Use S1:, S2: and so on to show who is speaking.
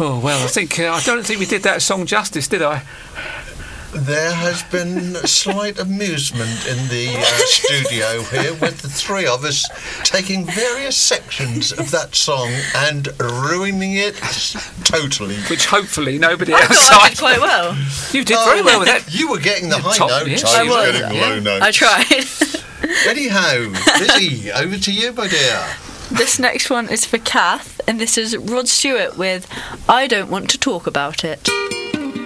S1: Oh, well, I don't think we did that song justice, did I?
S2: There has been slight amusement in the studio here with the three of us taking various sections of that song and ruining it totally.
S1: Which hopefully nobody
S3: I
S1: outside...
S3: thought I did quite well.
S1: You did very well with that.
S2: You were getting the high
S1: top,
S2: notes.
S1: yes.
S2: I was
S3: I was,
S2: getting the low notes.
S3: I tried.
S2: Anyhow, Lizzie, over to you, my dear.
S3: This next one is for Kath, and this is Rod Stewart with I Don't Want to Talk About It.